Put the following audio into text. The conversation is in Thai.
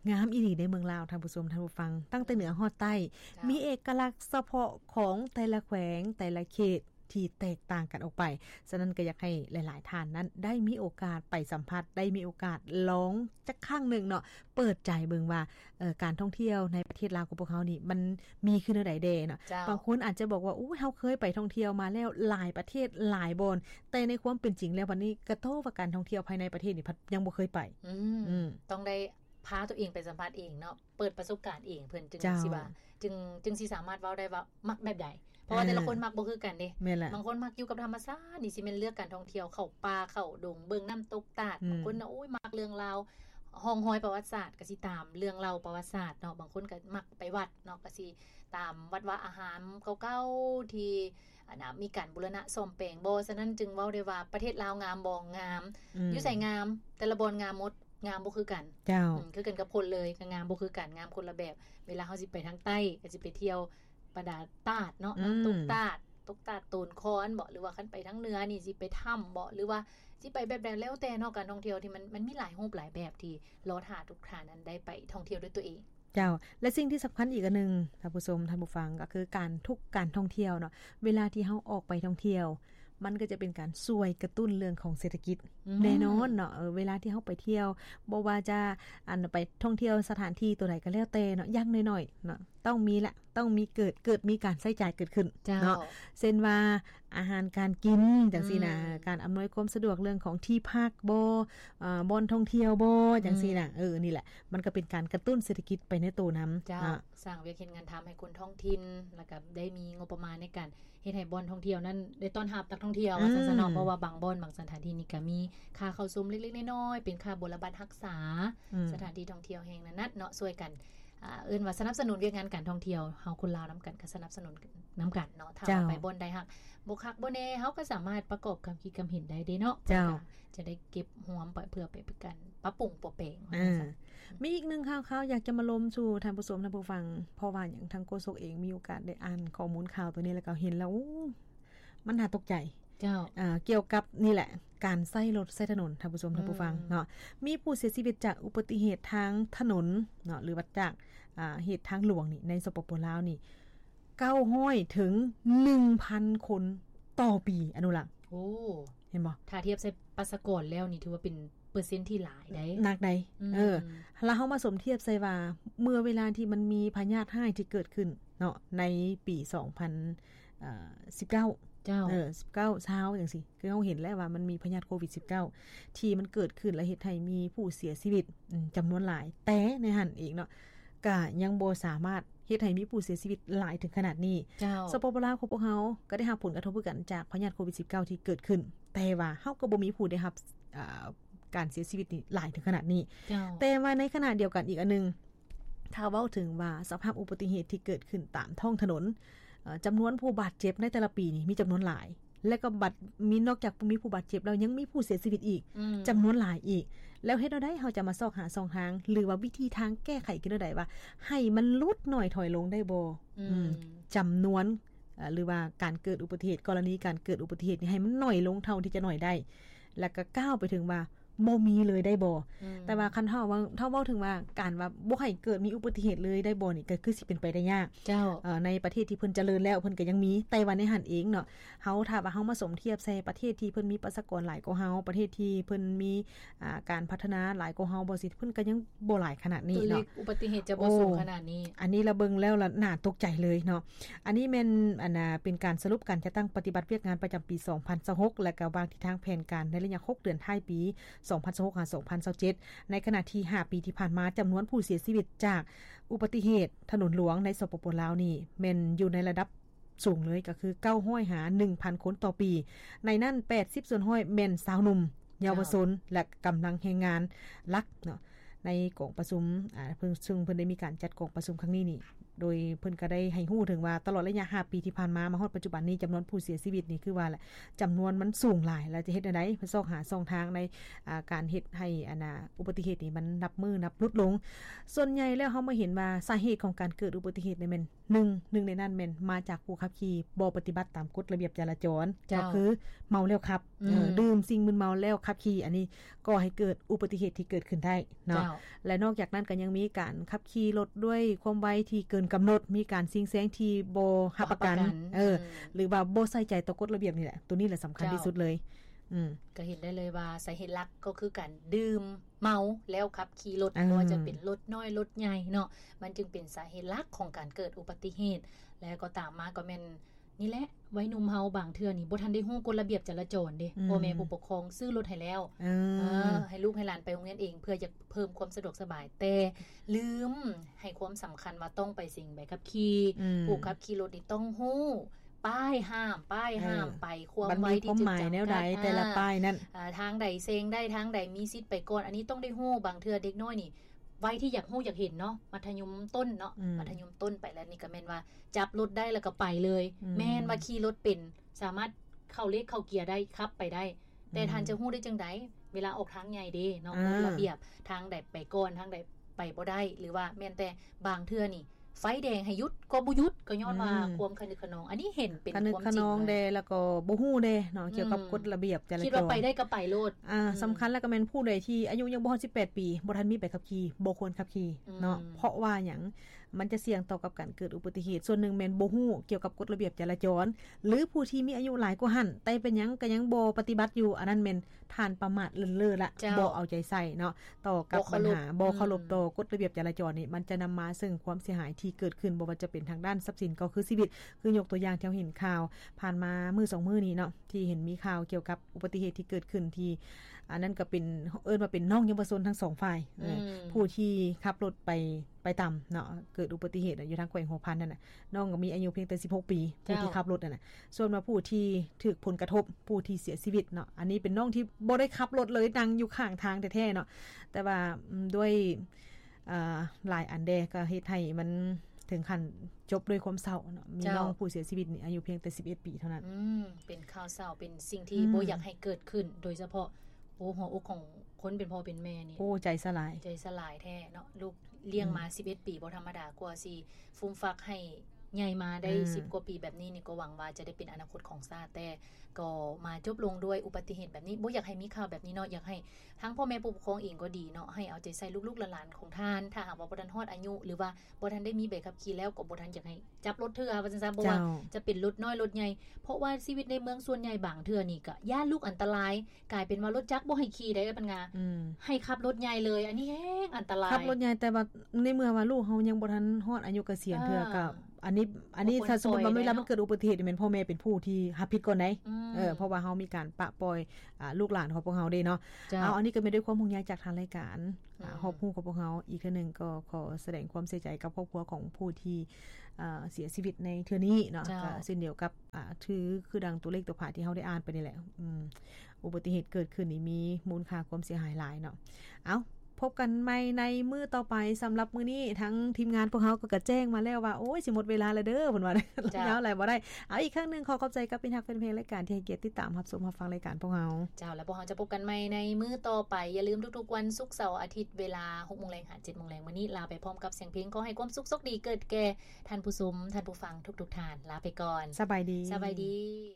งามอีหลีในเมืองลาวท่านผู้ชมท่านผู้ฟังตั้งแต่เหนือฮอดใต้มีเอกลักษณ์เฉพาะของแต่ละแขวงแต่ละเขตที่แตกต่างกันออกไปฉะนั้นก็อยากให้หลายๆท่านนั้นได้มีโอกาสไปสัมผัสได้มีโอกาสลองจักครั้งนึงเนาะเปิดใจเบิ่งว่าการท่องเที่ยวในประเทศลาวของพวกเขานี่มันมีขึ้นได้ใดเนาะบางคนอาจจะบอกว่าอู้เฮาเคยไปท่องเที่ยวมาแล้วหลายประเทศหลายบอนแต่ในความเป็นจริงแล้ววันนี้กระโตว่าการท่องเที่ยวภายในประเทศนี่ยังบ่เคยไปต้องได้พาตัวเองไปสัมผัสเองเนาะเปิดประสบการณ์เองเพิ่นจึงสิว่าจึงสิสามารถเว้าได้ว่ามักแบบใดเพราะว่าแต่ละคนมักบ่คือกันเด้บางคนมักอยู่กับธรรมชาตินี่สิแม่นเลือกการท่องเที่ยวเข้าป่าเข้าดงเบิ่งน้ำตกตาดบางคนน่ะโอ้ยมักเรื่องราวห้องห้อยประวัติศาสตร์ก็สิตามเรื่องเล่าประวัติศาสตร์เนาะบางคนก็มักไปวัดเนาะก็สิตามวัดว่าอาหารเก่าๆที่มีการบูรณะซ่อมแปลงบ่ฉะนั้นจึงเว้าได้ว่าประเทศลาวงามบ่งามอยู่ไสงามแต่ละบ่งามหมดงามบ่คือกันเจ้าคือกันกับคนเลยงามบ่คือกันงามคนละแบบเวลาเฮาสิไปทางใต้ก็สิไปเที่ยวประดาตาดเนาะตกตาดโตนคอนบ่หรือว่าคันไปทางเหนือนี่สิไปถ้ำบ่หรือว่าสิไปแบบใดแล้วแต่เนาะการท่องเที่ยวที่มันมีหลายรูปหลายแบบที่รอท่าทุกท่านนั้นได้ไปท่องเที่ยวด้วยตัวเองเจ้าและสิ่งที่สำคัญอีกอันนึงท่านผู้ชมท่านผู้ฟังก็คือการท่องเที่ยวเนาะเวลาที่เฮาออกไปท่องเที่ยวมันก็จะเป็นการช่วยกระตุ้นเรื่องของเศรษฐกิจแน่นอนเนาะเวลาที่เฮาไปเที่ยวบ่ว่าจะไปท่องเที่ยวสถานที่ตัวใดก็แล้วแต่เนาะอย่างน้อยๆเนาะต้องมีเกิดมีการใช้จ่ายเกิดขึ้นเนาะเช่นว่าอาหารการกินจังซี่นะการอำนวยความสะดวกเรื่องของที่พักบ่อนท่องเที่ยวบ่จังซี่นะนี่แหละมันก็เป็นการกระตุ้นเศรษฐกิจไปในตัวนำสร้างเวียกเฮ็ดงานทำให้คนท้องถิ่นแล้วก็ได้มีงบประมาณในการเฮ็ดให้บ่อนท่องเที่ยวนั้นได้ต้อนรับนักท่องเที่ยวว่าซั่นๆเนาะเพราะว่าบางบ่อนบางสถานที่นี่ก็มีค่าเข้าชมเล็กๆน้อยๆเป็นค่าบรบัตรรักษาสถานที่ท่องเที่ยวแห่งนั้นเนาะช่วยกันว่าสนับสนุนเวียกงานการท่องเที่ยวเฮาคนลาวนํากันก็สนับสนุนนํากันเนาะถ้าไปบ่อนใดฮักบ่คักบ่แน่เฮาก็สามารถประกอบความคิดความเห็นได้เนาะจะได้เก็บหวมเพื่อไปกันปรับปรุงปรับแปลงมีอีกนึงข่าวอยากจะมาลมสู่ท่านผู้ชมท่านผู้ฟังเพราะว่าอย่างทางโฆษกเองมีโอกาสได้อ่านข้อมูลข่าวตัวนี้แล้วก็เห็นแล้วมันน่าตกใจเกี่ยวกับนี่แหละการใช้รถใช้ถนนท่านผู้ชมท่านผู้ฟังเนาะมีผู้เสียชีวิตจากอุบัติเหตุทางถนนเนาะหรือว่าจากเหตุทางหลวงนี่ในสปป.ลาวนี่900ถึง 1,000 คนต่อปีอนุรักษ์โอ้เห็นบ่ถ้าเทียบใส่ประชากรแล้วนี่ถือว่าเป็นเปอร์เซ็นต์ที่หลายได้หนักได้แล้วเฮามาสมเทียบใส่ว่าเมื่อเวลาที่มันมีพยาธิร้ายที่เกิดขึ้นเนาะในปี201919เช้าจังซี่คือเฮาเห็นแล้วว่ามันมีพยาธิโควิด19ที่มันเกิดขึ้นและเฮ็ดให้มีผู้เสียชีวิตจํานวนหลายแต่ในหั่นเองเนาะก็ยังบ่สามารถเฮ็ดให้มีผู้เสียชีวิตหลายถึงขนาดนี้สปป.ลาวของพวกเฮาก็ได้รับผลกระทบคือกันจากพยาธิโควิด19ที่เกิดขึ้นแต่ว่าเฮาก็บ่มีผู้ได้รับการเสียชีวิตนี่หลายถึงขนาดนี้แต่ว่าในขณะเดียวกันอีกอันนึงถ้าเว้าถึงว่าสภาพอุบัติเหตุที่เกิดขึ้นตามท้องถนนจํานวนผู้บาดเจ็บในแต่ละปีนี่มีจํานวนหลายและก็มีนอกจากมีผู้บาดเจ็บแล้วยังมีผู้เสียชีวิตอีกจํานวนหลายอีกแล้วเฮ็ดได้เฮาจะมาซอกหาช่องทางหรือว่าวิธีทางแก้ไขกันได้ว่าให้มันลดน้อยถอยลงได้บ่จํานวนหรือว่าการเกิดอุบัติเหตุกรณีการเกิดอุบัติเหตุนี่ให้มันน้อยลงเท่าที่จะน้อยได้แล้วก็ก้าวไปถึงว่าบ่มีเลยได้บ่แต่ว่าคันเฮาเว้าถึงว่าการว่าบ่ให้เกิดมีอุบัติเหตุเลยได้บ่นี่ก็คือสิเป็นไปได้ยากในประเทศที่เพิ่นเจริญแล้วเพิ่นก็ยังมีแต่ว่าในหั่นเองเนาะเฮาถ้าว่าเฮามาสมเทียบใส่ประเทศที่เพิ่นมีประชากรหลายกว่าเฮาประเทศที่เพิ่นมีการพัฒนาหลายกว่าเฮาบ่สิเพิ่นก็ยังบ่หลายขนาดนี้เนาะอุบัติเหตุจะบ่สูงขนาดนี้อันนี้ละเบิ่งแล้วละน่าตกใจเลยเนาะอันนี้แม่นเป็นการสรุปการจัดตั้งปฏิบัติเวียกงานประจําปี2026และก็วางทิศทางแผนการในระยะ6เดือนท้ายปี2026-2027ในขณะที่5ปีที่ผ่านมาจํานวนผู้เสียชีวิตจากอุบัติเหตุถนนหลวงในสปป.ลาวนี่แม่นอยู่ในระดับสูงเลยก็คือ900หา 1,000 คนต่อปีในนั้น 80% แม่นสาวหนุ่มเยาวชนและกำลังแรงงานหลักเนาะในกองประชุมเพิ่นได้มีการจัดกองประชุมครั้งนี้นี่โดยเพิ่นก็ได้ให้ฮู้ถึงว่าตลอดระยะ5ปีที่ผ่านมามาฮอดปัจจุบันนี้จำนวนผู้เสียชีวิตนี่คือว่าแหละจำนวนมันสูงหลายแล้วจะเฮ็ดจังได๋เพิ่นซอกหาช่องทางในการเฮ็ดให้อุบัติเหตุนี่มันนับลดลงส่วนใหญ่แล้วเฮามาเห็นว่าสาเหตุของการเกิดอุบัติเหตุนี่แม่น1ในนั้นแม่นมาจากผู้ขับขี่บ่ปฏิบัติตามกฎระเบียบจราจรก็คือเมาแล้วขับดื่มสิ่งมึนเมาแล้วขับขี่อันนี้ก็ให้เกิดอุบัติเหตุที่เกิดขึ้นได้เนาะและนอกจากนั้นก็ยังมีการขับขี่รถด้วยความไวที่เกินกำหนดมีการซิ่งแซงที่บ่รับประกันหรือว่าบ่ใส่ใจต่อกฎระเบียบนี่แหละตัวนี้แหละสำคัญที่สุดเลยก็เห็นได้เลยว่าสาเหตุหลักก็คือการดื่มเมาแล้วขับขี่รถบ่ว่าจะเป็นรถน้อยรถใหญ่เนาะมันจึงเป็นสาเหตุหลักของการเกิดอุบัติเหตุแล้วก็ตามมาก็แม่นนี่แหละวัยหนุ่มเฮาบางเทื่อนี่บ่ทันได้ฮู้กฎระเบียบจราจรเด้พ่อแม่ผู้ปกครองซื้อรถให้แล้วให้ลูกให้หลานไปโรงเรียนเองเพื่อจะเพิ่มความสะดวกสบายแต่ลืมให้ความสำคัญว่าต้องไปสิ่งใบขับขี่ผู้ขับขี่รถนี่ต้องฮู้ป้ายห้ามไปความไว้ที่จุดจำกัดแต่ละป้ายนั้นทางใดเซงได้ทางใดมีสิทธิ์ไปก่อนอันนี้ต้องได้ฮู้บางเทื่อเด็กน้อยนี่ไว้ที่อยากฮู้อยากเห็นเนาะมัธยมต้นเนาะมัธยมต้นไปแล้วนี่ก็แม่นว่าจับรถได้แล้วก็ไปเลยแม่นว่าขี่รถเป็นสามารถเข้าเลขเข้าเกียร์ได้ขับไปได้แต่ท่านจะฮู้ได้จังได๋เวลาออกทางใหญ่เด้เนาะระเบียบทางใดไปก่อนทางใดไปบ่ได้หรือว่าแม่นแต่บางเทื่อนี่ไฟแดงให้หยุดก็บ่หยุดก็ย้อนว่าความคะนึกคะนองอันนี้เห็นเป็นความจริงคะนองแดแล้วก็บ่ฮู้แดเนาะเกี่ยวกับกฎระเบียบจราจรคิดว่าไปได้ก็ไปโลดสำคัญแล้วก็แม่นผู้ใดที่อายุยังบ่ฮอด18ปีบ่ทันมีใบขับขี่บ่ควรขับขี่เนาะเพราะว่าหยังมันจะเสี่ยงต่อกับการเกิดอุบัติเหตุส่วนหนึ่งแม่นบ่ฮู้เกี่ยวกับกฎระเบียบจราจรหรือผู้ที่มีอายุหลายกว่าหั่นแต่เป็นหยังก็ยังบ่ปฏิบัติอยู่อันนั้นแม่นท่านประมาทเลินเล่อละบ่เอาใจใส่เนาะต่อกับปัญหาบ่เคารพต่อกฎระเบียบจราจรนี่มันจะนำมาซึ่งความเสียหายที่เกิดขึ้นบ่ว่าจะเป็นทางด้านทรัพย์สินก็คือชีวิตคือยกตัวอย่างที่เราเห็นข่าวผ่านมามื้อ2มื้อนี้เนาะที่เห็นมีข่าวเกี่ยวกับอุบัติเหตุที่เกิดขึ้นที่อันนั้นก็เป็นมาเป็นน้องเยาวชนทั้ง2ฝ่ายผู้ที่ขับรถไปต่ำเนาะเกิดอุบัติเหตุอยู่ทางแขวงหัวพันนั่นน่ะน้องก็มีอายุเพียงแต่16ปีผู้ที่ขับรถนั่นน่ะส่วนมาผู้ที่ถูกผลกระทบผู้ที่เสียชีวิตเนาะอันนี้เป็นน้องที่บ่ได้ขับรถเลยนั่งอยู่ข้างทางแท้ๆเนาะแต่ว่าด้วยหลายอันแดก็เฮ็ดให้มันถึงขั้นจบด้วยความเศร้าเนาะมีน้องผู้เสียชีวิตนี่อายุเพียงแต่11ปีเท่านั้นเป็นข่าวเศร้าเป็นสิ่งที่บ่อยากให้เกิดขึ้นโดยเฉพาะหัวอกของคนเป็นพ่อเป็นแม่นี่ใจสลายแท้เนาะลูกเลี้ยงมา11ปีบ่ธรรมดากว่าสิฟุ่มฟักให้ใหญ่มาได้10กว่าปีแบบนี้นี่ก็หวังว่าจะได้เป็นอนาคตของชาติแต่ก็มาจบลงด้วยอุบัติเหตุแบบนี้บ่อยากให้มีข่าวแบบนี้เนาะอยากให้ทั้งพ่อแม่ผู้ปกครองเองก็ดีเนาะให้เอาใจใส่ลูกๆหลานๆของท่านถ้าหากว่าบ่ทันฮอดอายุหรือว่าบ่ทันได้มีใบขับขี่แล้วก็บ่ทันอยากให้จับรถเทื่อว่าซั่นๆบ่ว่าจะเป็นรถน้อยรถใหญ่เพราะว่าชีวิตในเมืองส่วนใหญ่บางเทื่อนี่ก็ย่านลูกอันตรายกลายเป็นว่ารถจักรบ่ให้ขี่ได้ปัญญาให้ขับรถใหญ่เลยอันนี้แฮงอันตรายขับรถใหญ่แต่ว่าในเมื่อว่าลูกเฮายังบ่ทันฮอดอายุเกษียณเทื่อก็อันนี้ถ้าสมมุติว่าเวลามันเกิดอุบัติเหตุแม่นพ่อแม่เป็นผู้ที่รับผิดก่อนได้เพราะว่าเฮามีการปะปล่อยลูกหลานของพวกเฮาเด้เนาะอันนี้ก็เป็นด้วยความห่วงใยจากทางรายการฮอบฮู้ของพวกเฮาอีกเทื่อนึงก็ขอแสดงความเสียใจกับครอบครัวของผู้ที่เสียชีวิตในเทื่อนี้เนาะก็เช่นเดียวกับคือดังตัวเลขตัวผาที่เฮาได้อ่านไปนี่แหละอุบัติเหตุเกิดขึ้นนี่มีมูลค่าความเสียหายหลายเนาะพบกันใหม่ในมื้อต่อไปสำหรับมื้อนี้ทั้งทีมงานพวกเฮาก็แจ้งมาแล้วว่าโอ้ยสิหมดเวลาแล้วเด้อเพิ่นว่าแล้วอะไรบ่ได้เอาอีกครั้งนึงขอขอบใจกับพี่ฮักแฟนเพลงรายการที่ให้เกียรติติดตามรับชมรับฟังรายการพวกเฮาแล้วพวกเฮาจะพบกันใหม่ในมื้อต่อไปอย่าลืมทุกๆวันศุกร์เสาร์อาทิตย์เวลา 6:00 นถึง 7:00 นมื้อนี้ลาไปพร้อมกับเสียงเพลงขอให้ความสุขสกดีเกิดแก่ท่านผู้ชมท่านผู้ฟังทุกๆท่านลาไปก่อนสบายดี